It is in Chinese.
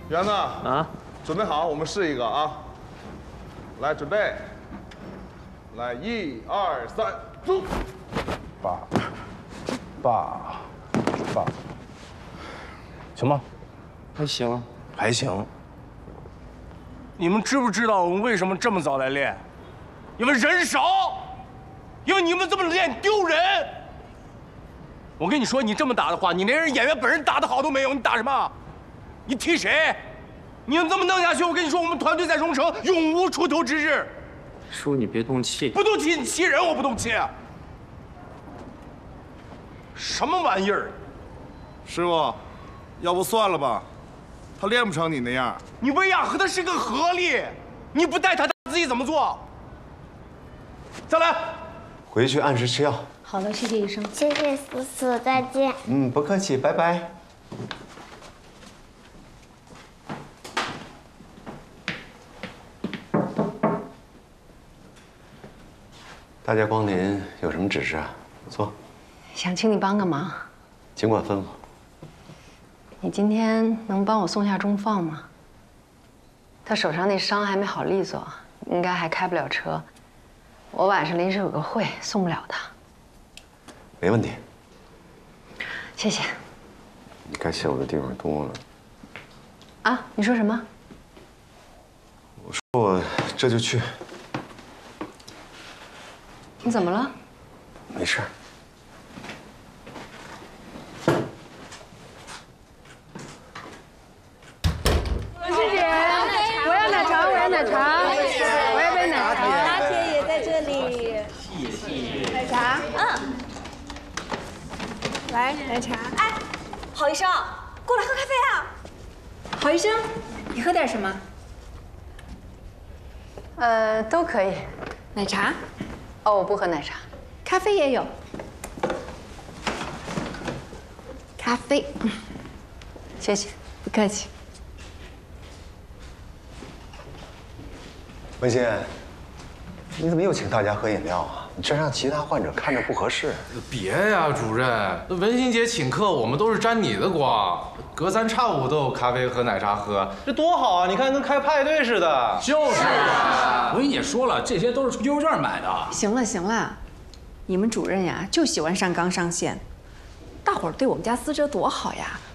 园子啊， 准备好，我们试一个啊。来，准备。来，1、2、3，走。 爸，行吗？ 还行。 还行。 你们知不知道我们为什么这么早来练？因为人少，因为你们这么练丢人。我跟你说，你这么打的话，你连人演员本人打得好都没有，你打什么？你踢谁？你们这么弄下去，我跟你说，我们团队在荣城永无出头之日。 叔，你别动气。 不动气，你气人，我不动气。什么玩意儿？ 师傅，要不算了吧，他练不成你那样。 你薇娅和他是个合力，你不带他，他自己怎么做？再来。 回去按时吃药。 好的，谢谢医生。 谢谢叔叔，再见。 不客气，拜拜。大驾光临，有什么指示啊？坐。 想请你帮个忙， 尽管吩咐。 你今天能帮我送下钟放吗？他手上那伤还没好利索，应该还开不了车。我晚上临时有个会，送不了他。 没问题。 谢谢。 你该谢我的地方多了。 啊，你说什么？ 我说我这就去。 你怎么了？ 没事。 文师姐，我要奶茶，我要奶茶，我要杯奶茶。 拿铁也在这里。 谢谢。奶茶。来，奶茶。 哎，郝医生，过来喝咖啡啊！ 郝医生，你喝点什么？ 都可以。 奶茶。 哦，我不喝奶茶。 咖啡也有。咖啡。 谢谢。 不客气。 文心，你怎么又请大家喝饮料啊？你这让其他患者看着不合适。 别呀，主任，文心姐请客，我们都是沾你的光。隔三差五都有咖啡和奶茶喝， 这多好啊！你看跟开派对似的。 就是啊，文姐说了，这些都是从幼儿园买的。 行了行了，你们主任呀就喜欢上纲上线，大伙儿对我们家思哲多好呀，